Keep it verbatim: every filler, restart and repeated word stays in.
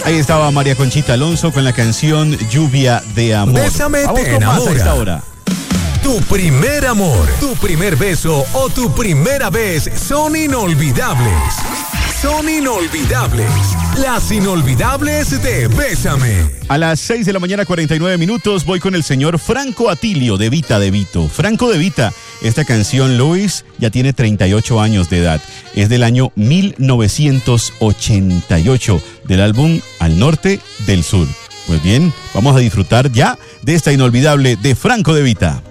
Ahí estaba María Conchita Alonso con la canción Lluvia de Amor. Bésame Vamos te con más a enamora. esta hora. Tu primer amor, tu primer beso o tu primera vez son inolvidables. Son inolvidables. Las inolvidables de Bésame. A las seis de la mañana, cuarenta y nueve minutos, voy con el señor Franco Atilio de Vita de Vito. Franco de Vita, esta canción, Luis, ya tiene treinta y ocho años de edad. Es del año mil novecientos ochenta y ocho, del álbum Al Norte del Sur. Pues bien, vamos a disfrutar ya de esta inolvidable de Franco de Vita.